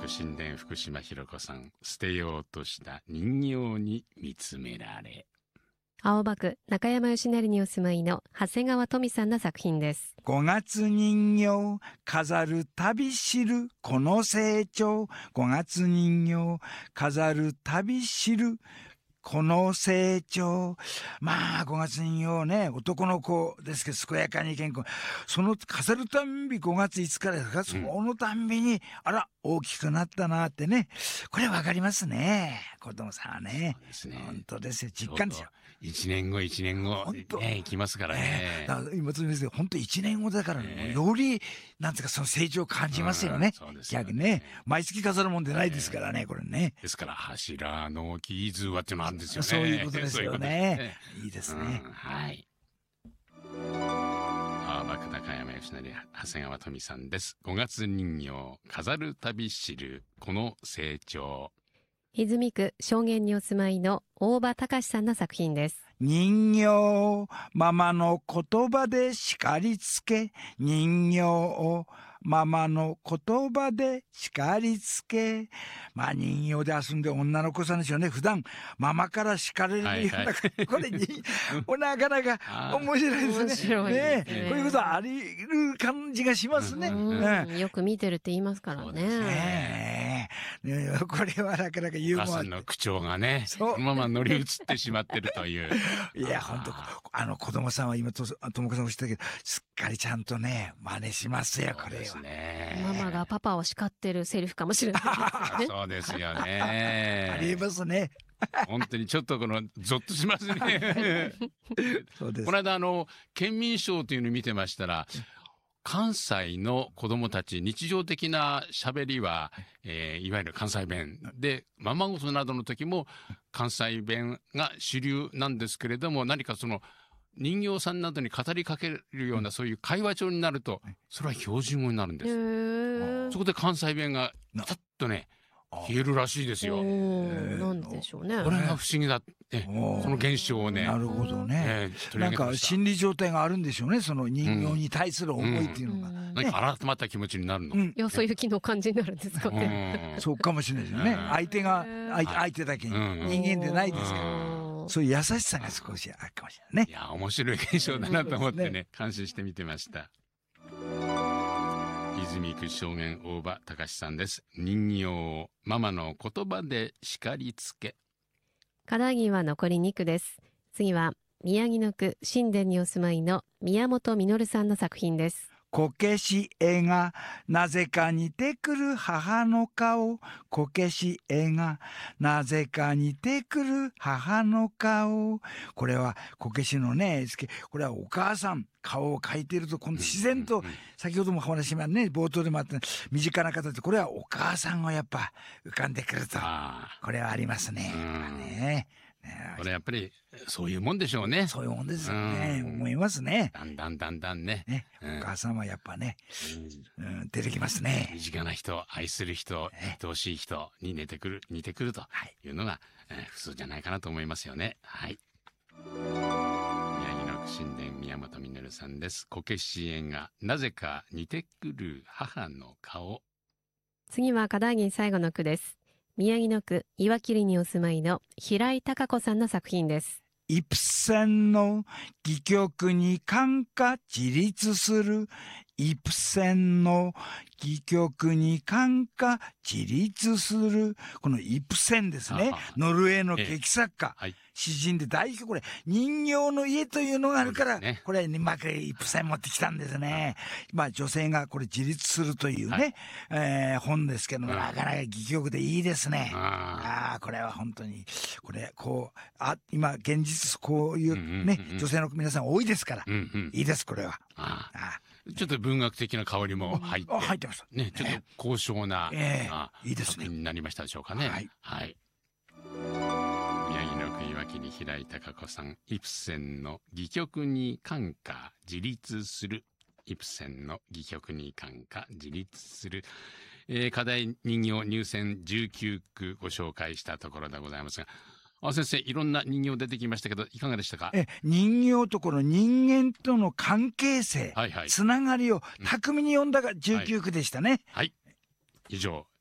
区神殿福島ひろ子さん、捨てようとした人形に見つめられ。 青葉区中山吉成にお住まいの長谷川富さんの作品です。 5月人形飾る旅知るこの成長。5月人形飾る旅知るこの成長。まあ5月人形ね、男の子ですけど健やかに健康、その飾るたんび5月5日ですか、そのたんびにあら大きくなったなってね、これわかりますね、子供さんはね。 そうですね、 本当ですよ、実感ですよ。 1年後1年後ね、行きますからね。 だから今つですけど本当1年後だから、よりなんていうかその成長を感じますよね。 そうですよね。 逆ね、毎月飾るもんでないですからね、これね。 ですから柱の木図はっていうのあるんですよね。 そういうことですよね。いいですね。 はい。青葉区中山吉成長谷川富さんです。5月人形飾る旅知るこの成長。 泉区正源にお住まいの大場隆さんの作品です。 人形ママの言葉で叱りつけ、人形をママの言葉で叱りつけ。まあ人形で遊んで女の子さんでしょうね。普段ママから叱られるような、これになかなか面白いですね。 面白いですね。 こういうことありる感じがしますね。 よく見てるって言いますからね。 これはなかなかユーモア。 お母さんの口調がね、そのまま乗り移ってしまってるという。 いや本当子供さんは今ともこさんおっしゃったけど、すっかりちゃんとね真似しますよ、これは。 ママがパパを叱ってるセリフかもしれないですね。 そうですよね。 ありえますね。 本当にちょっとゾッとしますね。 そうです。 この間県民賞というのを見てましたら、関西の子供たち日常的な喋りは、いわゆる関西弁で、ままごとなどの時も関西弁が主流なんですけれども、何かその人形さんなどに語りかけるようなそういう会話調になると、それは標準語になるんです。そこで関西弁がピタッとね消えるらしいですよ。 なんでしょうね。 これが不思議だって、その現象をね。 なるほどね。なんか心理状態があるんでしょうね、その人形に対する思いっていうのが。 何か改まった気持ちになるの。 よそ行きの感じになるんですかね。 そうかもしれないですよね。相手が相手だけに人間でないですから。そういう優しさが少しあるかもしれないね。 いや面白い現象だなと思ってね、感心して見てました。泉区正源大場隆さんです。人形をママの言葉で叱りつけ。 神奈川は残り2区です。次は宮城野区新田にお住まいの宮本実さんの作品です。 こけし絵がなぜか似てくる母の顔。こけし絵がなぜか似てくる母の顔。これはこけしのね、これはお母さん顔を描いていると、今度自然と、先ほどもお話もね、冒頭でもあった身近な方って、これはお母さんがやっぱ浮かんでくると、これはありますね。 これやっぱりそういうもんでしょうね。 そういうもんですよね。思いますね。 だんだんね。 お母さんはやっぱね、出てきますね。 身近な人、愛する人、愛おしい人に似てくるというのが普通じゃないかなと思いますよね。はい。宮城野区新田宮本実さんです。こけし絵がなぜか似てくる母の顔。 次は神奈川最後の句です。宮城野区岩切にお住まいの平井貴子さんの作品です。 イプセンの戯曲に感化自立する。イプセンの戯曲に感化自立する。このイプセンですね。ノルウェーの劇作家。詩人で代表、これ人形の家というのがあるから、これうまくイプセン持ってきたんですね。まあ女性がこれ自立するというね、本ですけども、なかなか戯曲でいいですね。これは本当に、これ今現実こういうね、女性の皆さん多いですから、いいです、これは。 ちょっと文学的な香りも入ってます。 ね、ちょっと高尚な、 いいですね。 作品になりましたでしょうかね。はい。宮城野区岩切平井貴子さん、イプセンの戯曲に感化自立する。イプセンの戯曲に感化自立する。課題人形入選19区ご紹介したところでございますが、先生、いろんな人形出てきましたけどいかがでしたか？ 人形とこの人間との関係性、つながりを巧みに読んだが19区でしたね。 はい。以上、